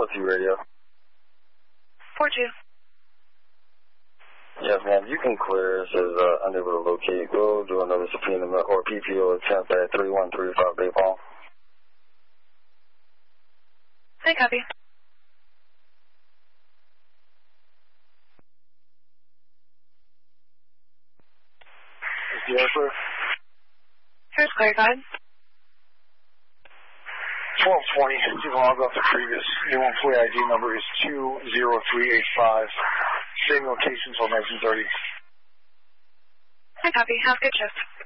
4-2 radio. 4-2. Yes, ma'am. You can clear. It says unable to locate. Go do another subpoena or PPO attempt at 3135 Bay Palm. I copy. Is the air clear? Here's clarified. 1220. You can log off the previous. New employee ID number is 20385. Same location until 1930. I copy. Have a good shift.